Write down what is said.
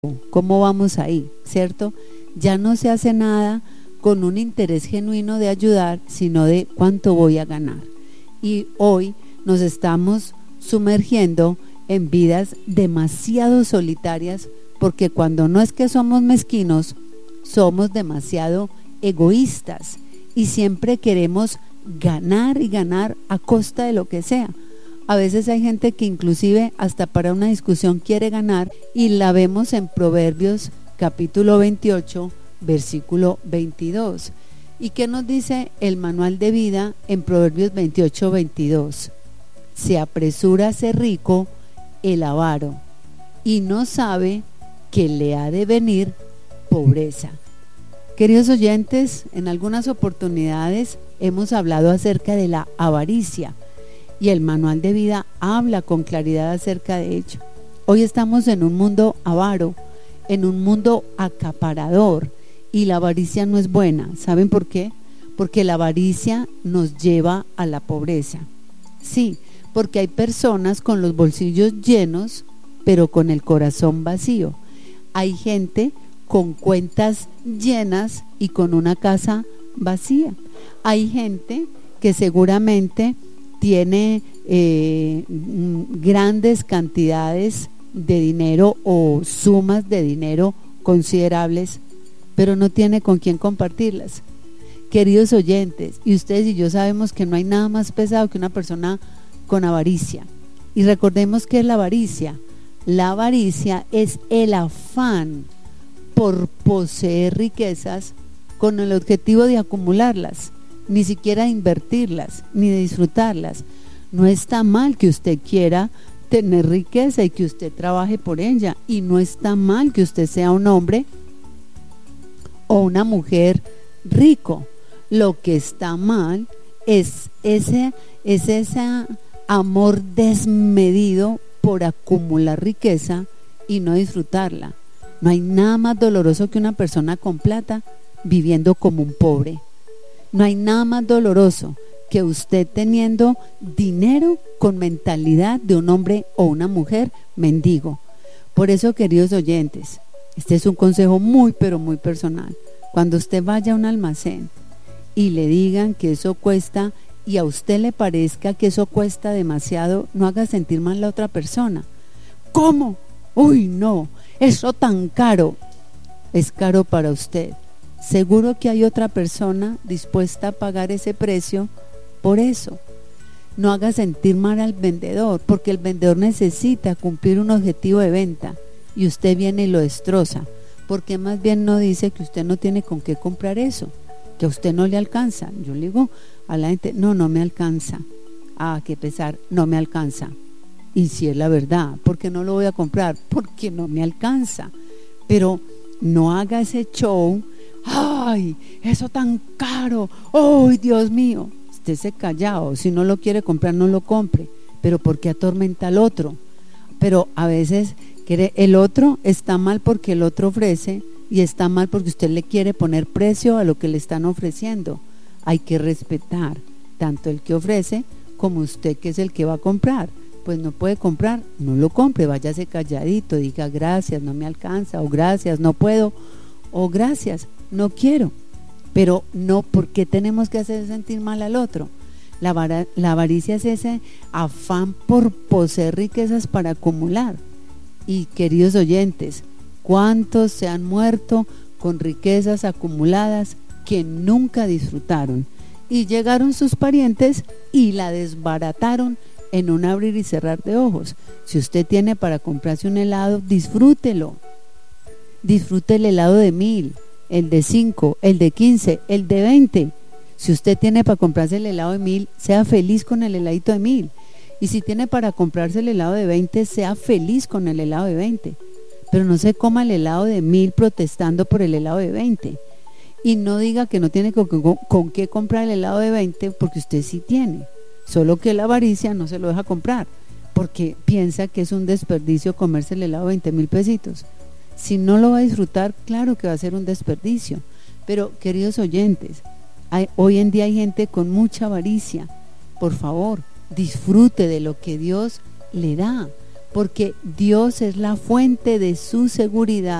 ¿Cómo vamos ahí? ¿Cierto? Ya no se hace nada con un interés genuino de ayudar, sino de cuánto voy a ganar. Y hoy nos estamos sumergiendo en vidas demasiado solitarias, porque cuando no es que somos mezquinos, somos demasiado egoístas y siempre queremos ganar y ganar a costa de lo que sea. A veces hay gente que inclusive hasta para una discusión quiere ganar, y la vemos en Proverbios capítulo 28, versículo 22. ¿Y qué nos dice el manual de vida en Proverbios 28, 22? Se apresura a ser rico el avaro y no sabe que le ha de venir pobreza. Queridos oyentes, en algunas oportunidades hemos hablado acerca de la avaricia, y el manual de vida habla con claridad acerca de ello. Hoy estamos en un mundo avaro, en un mundo acaparador, y la avaricia no es buena. ¿Saben por qué? Porque la avaricia nos lleva a la pobreza. Sí, porque hay personas con los bolsillos llenos, pero con el corazón vacío. Hay gente con cuentas llenas y con una casa vacía. Hay gente que seguramente tiene grandes cantidades de dinero o sumas de dinero considerables, pero no tiene con quién compartirlas. Queridos oyentes, y ustedes y yo sabemos que no hay nada más pesado que una persona con avaricia. Y recordemos que es la avaricia. La avaricia es el afán por poseer riquezas con el objetivo de acumularlas, ni siquiera de invertirlas, ni de disfrutarlas. No está mal que usted quiera tener riqueza y que usted trabaje por ella, y no está mal que usted sea un hombre o una mujer rico. Lo que está mal es ese amor desmedido por acumular riqueza y no disfrutarla. No hay nada más doloroso que una persona con plata viviendo como un pobre. No hay nada más doloroso que usted teniendo dinero con mentalidad de un hombre o una mujer mendigo. Por eso, queridos oyentes, este es un consejo muy pero muy personal. Cuando usted vaya a un almacén y le digan que eso cuesta, y a usted le parezca que eso cuesta demasiado, no haga sentir mal a la otra persona. ¿Cómo? Uy, no, eso tan caro. Es caro para usted. Seguro que hay otra persona dispuesta a pagar ese precio por eso. No haga sentir mal al vendedor, porque el vendedor necesita cumplir un objetivo de venta y usted viene y lo destroza. Porque más bien no dice que usted no tiene con qué comprar eso, que a usted no le alcanza. Yo le digo a la gente, no me alcanza. Ah, qué pesar, no me alcanza. Y si es la verdad, ¿por qué no lo voy a comprar? Porque no me alcanza. Pero no haga ese show. ¡Ay, eso tan caro! ¡Ay, Dios mío! Estése callado. Si no lo quiere comprar, no lo compre. Pero ¿por qué atormenta al otro? Pero a veces el otro está mal porque el otro ofrece, y está mal porque usted le quiere poner precio a lo que le están ofreciendo. Hay que respetar tanto el que ofrece como usted, que es el que va a comprar. Pues no puede comprar, no lo compre, váyase calladito, diga gracias, no me alcanza, o gracias, no puedo, o gracias, no quiero. Pero no, ¿por qué tenemos que hacer sentir mal al otro? La avaricia es ese afán por poseer riquezas para acumular. Y queridos oyentes, ¿cuántos se han muerto con riquezas acumuladas que nunca disfrutaron? Y llegaron sus parientes y la desbarataron en un abrir y cerrar de ojos. Si usted tiene para comprarse un helado, disfrútelo. Disfrute el helado de 1,000, el de 5, el de 15, el de 20. Si usted tiene para comprarse el helado de 1,000, sea feliz con el heladito de 1,000. Y si tiene para comprarse el helado de 20, sea feliz con el helado de 20. Pero no se coma el helado de 1,000 protestando por el helado de 20. Y no diga que no tiene con qué comprar el helado de 20, porque usted sí tiene. Solo que la avaricia no se lo deja comprar, porque piensa que es un desperdicio comerse el helado de 20,000 pesitos. Si no lo va a disfrutar, claro que va a ser un desperdicio. Pero, queridos oyentes, hoy en día hay gente con mucha avaricia. Por favor, disfrute de lo que Dios le da. porque Dios es la fuente de su seguridad.